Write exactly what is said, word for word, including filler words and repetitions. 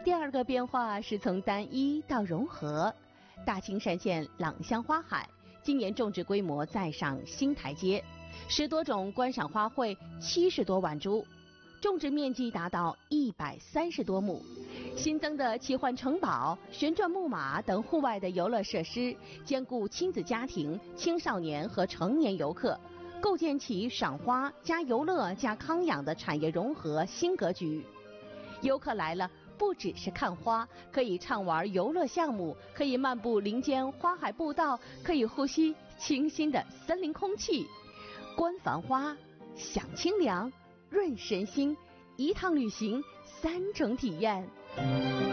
第二个变化是从单一到融合，大青山县朗香花海今年种植规模再上新台阶，十多种观赏花卉，七十多万株，种植面积达到一百三十多亩。新增的奇幻城堡、旋转木马等户外的游乐设施，兼顾亲子家庭、青少年和成年游客，构建起赏花加游乐加康养的产业融合新格局。游客来了，不只是看花，可以畅玩游乐项目，可以漫步林间花海步道，可以呼吸清新的森林空气，观繁花，享清凉，润身心，一趟旅行三种体验。